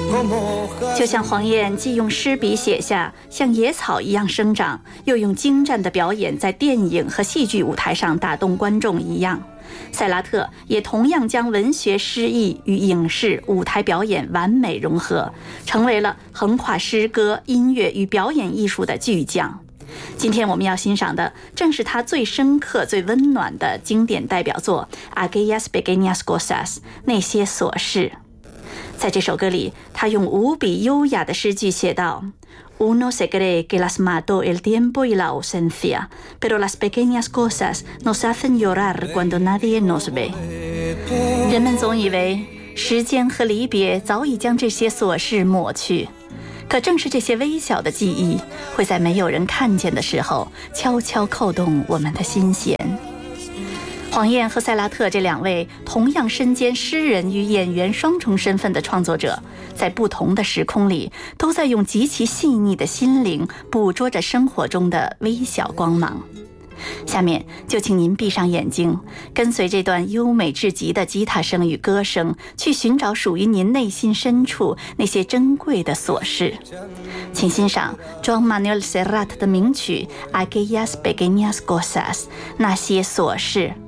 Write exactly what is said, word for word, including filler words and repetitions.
就像黄燕既用诗笔写下像野草一样生长，又用精湛的表演在电影和戏剧舞台上打动观众一样，塞拉特也同样将文学诗意与影视舞台表演完美融合，成为了横跨诗歌、音乐与表演艺术的巨匠。今天我们要欣赏的正是他最深刻、最温暖的经典代表作《Aquellas pequeñas cosas》那些琐事。在这首歌里，他用无比优雅的诗句写道 Uno se cree que las mató el tiempo y la ausencia, pero las pequeñas cosas nos hacen llorar cuando nadie nos ve。 人们总以为时间和离别早已将这些琐事抹去，可正是这些微小的记忆，会在没有人看见的时候悄悄扣动我们的心弦。黄燕和塞拉特这两位同样身兼诗人与演员双重身份的创作者，在不同的时空里，都在用极其细腻的心灵捕捉着生活中的微小光芒。下面就请您闭上眼睛，跟随这段优美至极的吉他声与歌声，去寻找属于您内心深处那些珍贵的琐事。请欣赏 Joan Manuel Serrat 的名曲 Aquellas pequeñas cosas， 那些琐事。